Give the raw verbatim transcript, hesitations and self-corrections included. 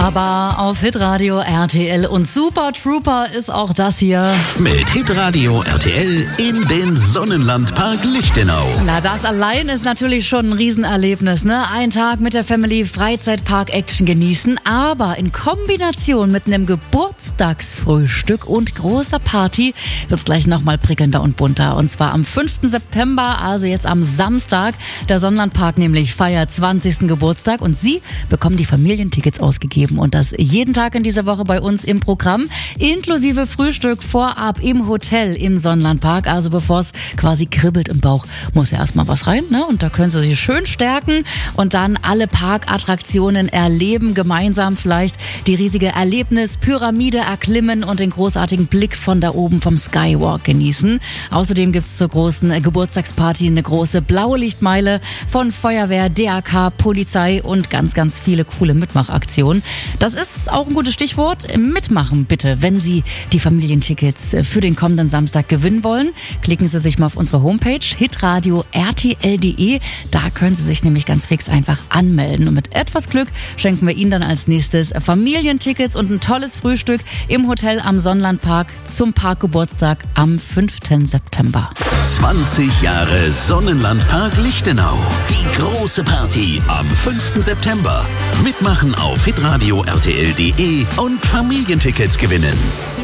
Aber auf Hitradio R T L und Super Trooper ist auch das hier. Mit Hitradio R T L in den Sonnenlandpark Lichtenau. Na, das allein ist natürlich schon ein Riesenerlebnis, ne? Ein Tag mit der Family Freizeitpark-Action genießen, aber in Kombination mit einem Geburtstagsfrühstück und großer Party wird's gleich nochmal prickelnder und bunter. Und zwar am fünften September, also jetzt am Samstag. Der Sonnenlandpark nämlich feiert zwanzigsten Geburtstag und Sie bekommen die Familientickets ausgegeben. Und das jeden Tag in dieser Woche bei uns im Programm, inklusive Frühstück vorab im Hotel im Sonnenlandpark. Also bevor es quasi kribbelt im Bauch, muss ja erstmal was rein, ne? Und da können Sie sich schön stärken und dann alle Parkattraktionen erleben, gemeinsam vielleicht die riesige Erlebnispyramide erklimmen und den großartigen Blick von da oben vom Skywalk genießen. Außerdem gibt's zur großen Geburtstagsparty eine große blaue Lichtmeile von Feuerwehr, D R K, Polizei und ganz, ganz viele coole Mitmachaktionen. Das ist auch ein gutes Stichwort. Mitmachen bitte, wenn Sie die Familientickets für den kommenden Samstag gewinnen wollen. Klicken Sie sich mal auf unsere Homepage hitradio r t l punkt d e. Da können Sie sich nämlich ganz fix einfach anmelden. Und mit etwas Glück schenken wir Ihnen dann als nächstes Familientickets und ein tolles Frühstück im Hotel am Sonnenlandpark zum Parkgeburtstag am fünften September. zwanzig Jahre Sonnenlandpark Lichtenau. Die große Party am fünften September. Mitmachen auf hitradio r t l punkt d e und Familientickets gewinnen.